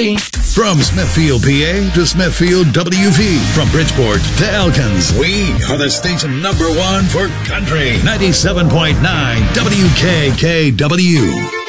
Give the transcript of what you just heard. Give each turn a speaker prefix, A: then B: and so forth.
A: country.
B: From Smithfield, PA to Smithfield, WV. From Bridgeport to Elkins. We are the station #1 for country. 97.9 WKKW.